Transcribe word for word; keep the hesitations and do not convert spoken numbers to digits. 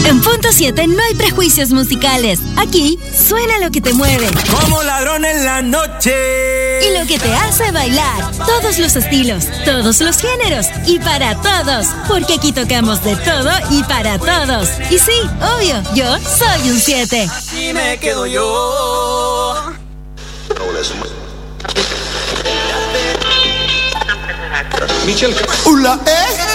En Punto siete no hay prejuicios musicales. Aquí suena lo que te mueve. Como ladrón en la noche. Y lo que te hace bailar. Todos los estilos, todos los géneros y para todos. Porque aquí tocamos de todo y para todos. Y sí, obvio, yo soy un siete. Así me quedo yo. Michelle. Hola, ¿eh?